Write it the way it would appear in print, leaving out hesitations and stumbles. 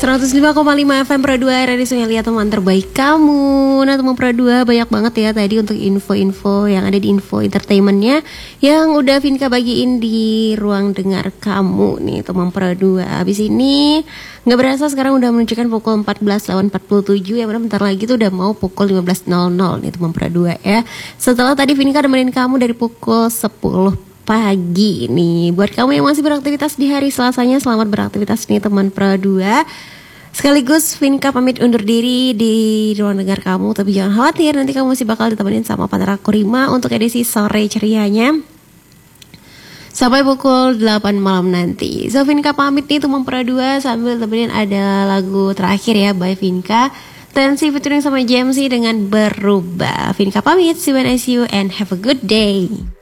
105,5 FM Pro 2 Radio Sungai Liat, teman terbaik kamu. Nah teman Pro 2 banyak banget ya tadi untuk info-info yang ada di info entertainmentnya yang udah Vinka bagiin di ruang dengar kamu nih teman Pro 2. Habis ini gak berasa sekarang udah menunjukkan pukul 14.47 ya, benar bentar lagi tuh udah mau pukul 15.00 nih teman Pro 2 ya. Setelah tadi Vinka nemenin kamu dari pukul 10 pagi nih. Buat kamu yang masih beraktivitas di hari Selasanya, selamat beraktivitas nih teman Pro 2. Sekaligus Vinka pamit undur diri di ruang dengar kamu, tapi jangan khawatir, nanti kamu masih bakal ditemenin sama Partner aku Rima untuk edisi sore cerianya sampai pukul 8 malam nanti. So Vinka pamit nih teman Pro 2 sambil temenin ada lagu terakhir ya by Vinka, Tensi featuring sama Jamsi dengan Berubah. Vinka pamit, see you when I see you and have a good day.